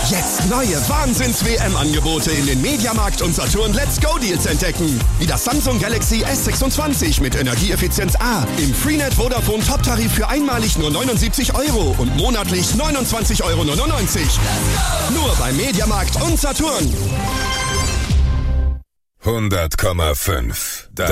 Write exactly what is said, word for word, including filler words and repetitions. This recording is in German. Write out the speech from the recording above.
Jetzt neue Wahnsinns-W M-Angebote in den Mediamarkt und Saturn Let's Go Deals entdecken. Wie das Samsung Galaxy S sechsundzwanzig mit Energieeffizienz A im Freenet Vodafone Top-Tarif für einmalig nur neunundsiebzig Euro und monatlich neunundzwanzig Euro neunundneunzig. Nur bei Mediamarkt und Saturn. hundert Komma fünf